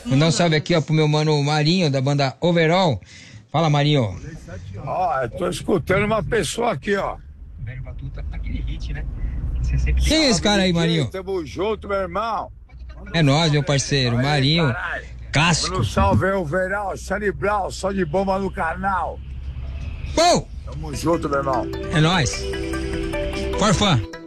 Mandar um salve aqui, ó, pro meu mano Marinho, da banda Overall. Fala, Marinho. Ó, eu tô escutando uma pessoa aqui, ó. Velho Batuta, aquele hit, né? Quem é esse cara aí, Marinho? Tamo junto, meu irmão. É nóis, meu parceiro. Aí, Marinho, caralho. clássico. Manda um salve aí, o Veral, Charlie Brown, só de bomba no canal. Pô! Tamo junto, meu irmão. É nóis. Forfã.